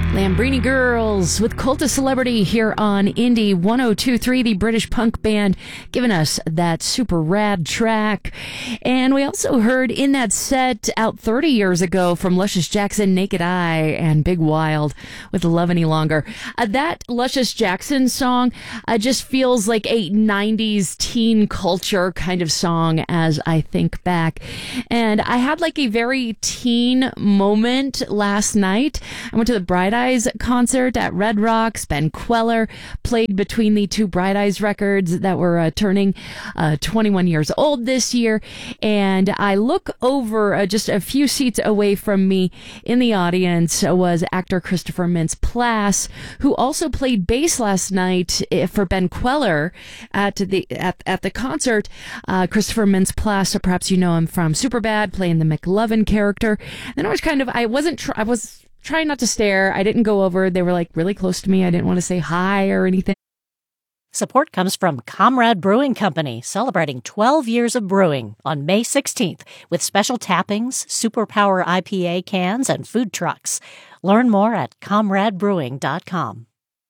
Lambrini Girls with Cult of Celebrity here on Indie 102.3, the British punk band, giving us that super rad track. And we also heard in that set out 30 years ago from Luscious Jackson, Naked Eye, and Big Wild with Love Any Longer. That Luscious Jackson song just feels like a 90s teen culture kind of song as I think back. And I had like a very teen moment last night. I went to the Bright Eyes concert at Red Rocks. Ben Queller played between the two Bright Eyes records that were turning 21 years old this year. And I look over just a few seats away from me in the audience was actor Christopher Mintz-Plasse, who also played bass last night for Ben Queller at the concert. Christopher Mintz-Plasse, perhaps you know him from Superbad, playing the McLovin character. And I was trying not to stare. I didn't go over. They were like really close to me. I didn't want to say hi or anything. Support comes from Comrade Brewing Company, celebrating 12 years of brewing on May 16th with special tappings, Superpower IPA cans, and food trucks. Learn more at comradebrewing.com.